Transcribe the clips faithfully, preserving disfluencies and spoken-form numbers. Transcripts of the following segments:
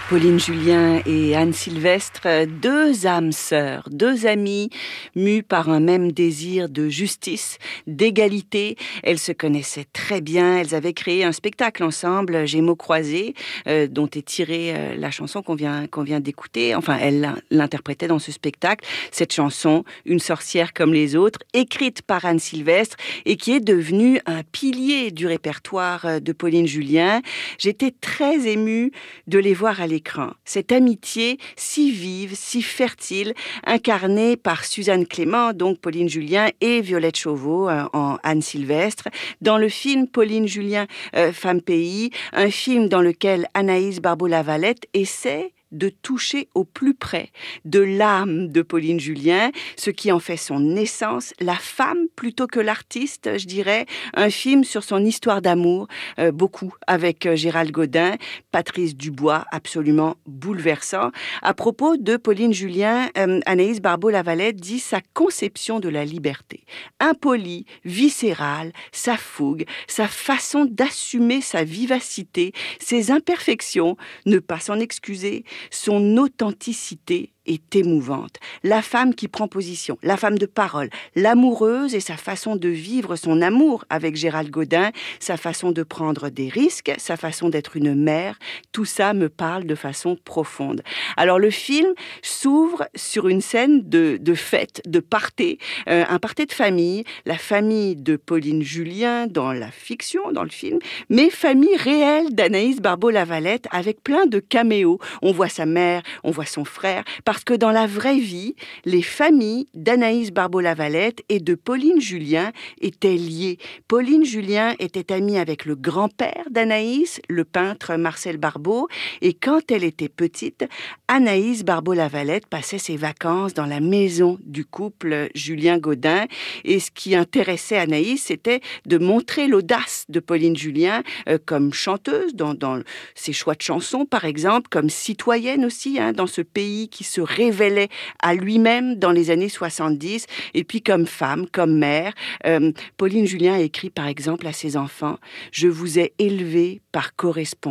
Pauline Julien et Anne Sylvestre, deux âmes sœurs, deux amies mues par un même désir de justice, d'égalité. Elles se connaissaient très bien, elles avaient créé un spectacle ensemble, Gémeaux croisés, euh, dont est tirée euh, la chanson qu'on vient, qu'on vient d'écouter. Enfin, elle l'interprétait dans ce spectacle, cette chanson, Une sorcière comme les autres, écrite par Anne Sylvestre et qui est devenue un pilier du répertoire de Pauline Julien. J'étais très émue de les voir à l'écran. Cette amitié si vive, si fertile, incarnée par Suzanne Clément, donc Pauline Julien, et Violette Chauveau euh, en Anne Sylvestre, dans le film Pauline Julien, euh, Femme Pays, un film dans lequel Anaïs Barbeau-Lavalette essaie de toucher au plus près de l'âme de Pauline Julien, ce qui en fait son essence, la femme plutôt que l'artiste, je dirais. Un film sur son histoire d'amour, euh, beaucoup avec euh, Gérald Godin, Patrice Dubois, absolument bouleversant. À propos de Pauline Julien, euh, Anaïs Barbeau-Lavalette dit sa conception de la liberté. Impolie, viscérale, sa fougue, sa façon d'assumer sa vivacité, ses imperfections, ne pas s'en excuser, son authenticité est émouvante. La femme qui prend position, la femme de parole, l'amoureuse et sa façon de vivre son amour avec Gérald Godin, sa façon de prendre des risques, sa façon d'être une mère, tout ça me parle de façon profonde. Alors le film s'ouvre sur une scène de, de fête, de party, euh, un party de famille, la famille de Pauline Julien dans la fiction, dans le film, mais famille réelle d'Anaïs Barbeau-Lavalette avec plein de caméos. On voit sa mère, on voit son frère, parce que dans la vraie vie, les familles d'Anaïs Barbeau-Lavalette et de Pauline Julien étaient liées. Pauline Julien était amie avec le grand-père d'Anaïs, le peintre Marcel Barbeau, et quand elle était petite, Anaïs Barbeau-Lavalette passait ses vacances dans la maison du couple Julien Godin, et ce qui intéressait Anaïs, c'était de montrer l'audace de Pauline Julien euh, comme chanteuse, dans, dans ses choix de chansons par exemple, comme citoyenne aussi, hein, dans ce pays qui se révélait à lui-même dans les années soixante-dix, et puis comme femme, comme mère. Euh, Pauline Julien a écrit par exemple à ses enfants « Je vous ai élevés par correspondance ».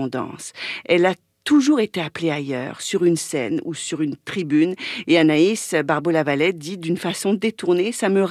Elle a toujours été appelée ailleurs, sur une scène ou sur une tribune, et Anaïs Barbeau-Lavalette dit d'une façon détournée « Ça me